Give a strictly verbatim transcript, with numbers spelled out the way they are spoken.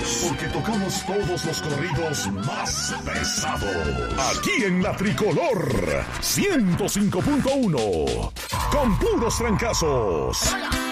Porque tocamos todos los corridos más pesados. Aquí en La Tricolor ciento cinco punto uno. Con puros trancazos.